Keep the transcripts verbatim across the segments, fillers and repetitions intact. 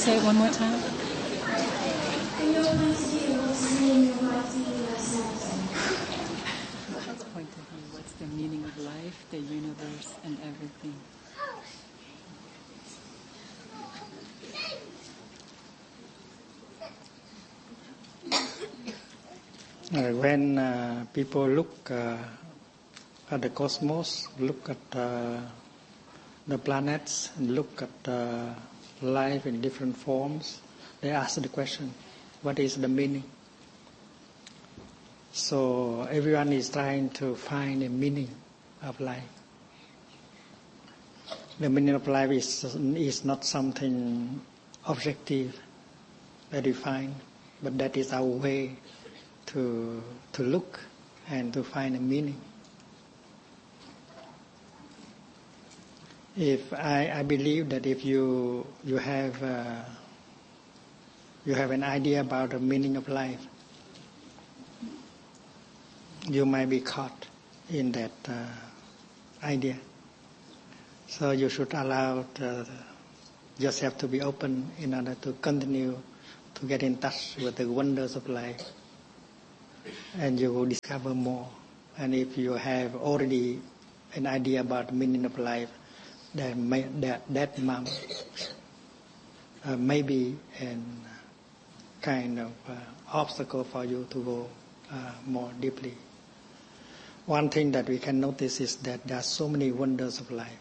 say it one more time? What's the point of view? What's the meaning of life, the universe, and everything? Uh, when uh, people look uh, at the cosmos, look at uh, the planets, and look at uh, life in different forms, they ask the question, what is the meaning? So everyone is trying to find a meaning of life. The meaning of life is, is not something objective that we find, but that is our way to to look and to find a meaning. If I, I believe that if you you have uh, you have an idea about the meaning of life, you might be caught in that uh, idea. So you should allow the, yourself to be open in order to continue to get in touch with the wonders of life. And you will discover more. And if you have already an idea about the meaning of life, that may, that that mom, uh, may be a kind of uh, obstacle for you to go uh, more deeply. One thing that we can notice is that there are so many wonders of life.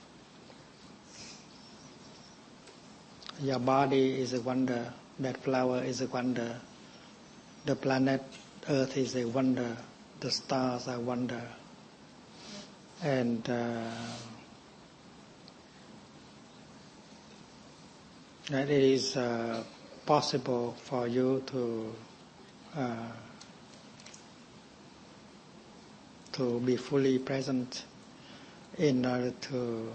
Your body is a wonder. That flower is a wonder. The planet Earth is a wonder, the stars are a wonder, and uh, that it is uh, possible for you to uh, to be fully present in order to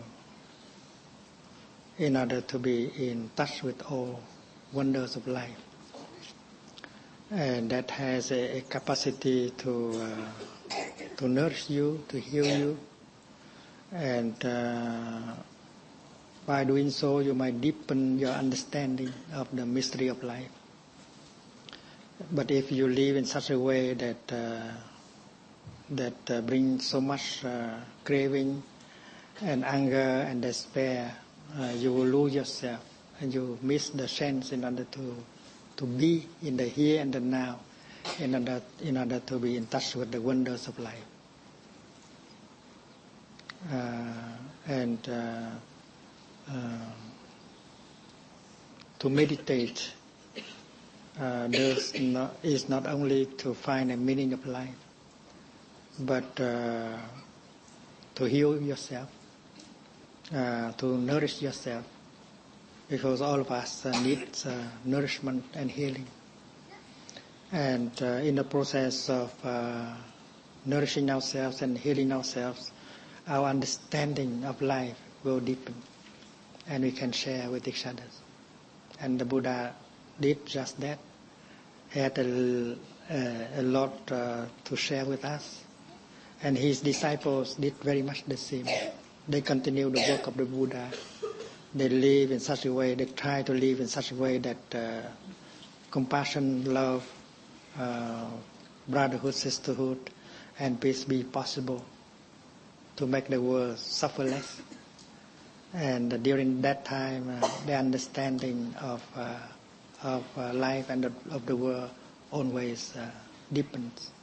in order to be in touch with all wonders of life. And that has a, a capacity to uh, to nourish you, to heal you, and uh, by doing so, you might deepen your understanding of the mystery of life. But if you live in such a way that uh, that uh, brings so much uh, craving and anger and despair, uh, you will lose yourself, and you miss the chance in order to. to be in the here and the now, in order, in order to be in touch with the wonders of life. Uh, and uh, uh, to meditate uh, not, is not only to find a meaning of life, but uh, to heal yourself, uh, to nourish yourself, because all of us uh, need uh, nourishment and healing. And uh, in the process of uh, nourishing ourselves and healing ourselves, our understanding of life will deepen, and we can share with each other. And the Buddha did just that. He had a, a, a lot uh, to share with us, and his disciples did very much the same. They continued the work of the Buddha. They live in such a way, they try to live in such a way that uh, compassion, love, uh, brotherhood, sisterhood, and peace be possible to make the world suffer less. And uh, during that time, uh, the understanding of uh, of uh, life and of the world always uh, deepens.